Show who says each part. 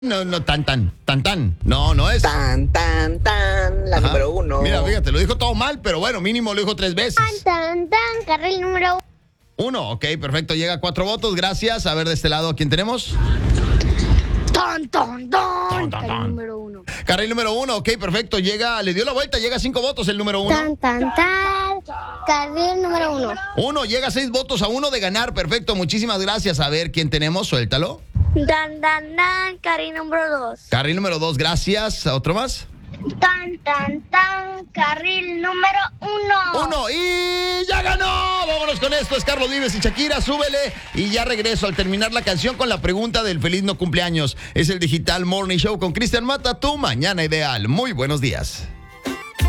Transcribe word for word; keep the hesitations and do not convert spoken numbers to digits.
Speaker 1: No, no, tan, tan, tan, tan. No, no es.
Speaker 2: Tan, tan, tan, la
Speaker 1: Ajá.
Speaker 2: número uno.
Speaker 1: Mira, fíjate, lo dijo todo mal, pero bueno, mínimo lo dijo tres veces.
Speaker 3: Tan, tan, carril número uno.
Speaker 1: Uno, ok, perfecto. Llega a cuatro votos, gracias. A ver, de este lado, ¿a quién tenemos?
Speaker 3: Tan, tan,
Speaker 1: Tan,
Speaker 3: tan,
Speaker 1: tan,
Speaker 3: carril
Speaker 1: tan.
Speaker 3: número uno.
Speaker 1: Carril número uno, ok, perfecto. Llega, le dio la vuelta, llega a cinco votos el número uno.
Speaker 3: Tan, tan, tan, carril número uno.
Speaker 1: Uno, llega a seis votos a uno de ganar, perfecto. Muchísimas gracias. A ver, ¿quién tenemos? Suéltalo.
Speaker 3: Tan, tan, tan, carril número dos.
Speaker 1: Carril número dos, gracias. ¿Otro más?
Speaker 3: Tan, tan, tan, carril número uno.
Speaker 1: Uno, y ya ganó. Vámonos con esto, es Carlos Vives y Shakira, súbele. Y ya regreso al terminar la canción con la pregunta del feliz no cumpleaños. Es el Digital Morning Show con Cristian Mata, tu mañana ideal. Muy buenos días.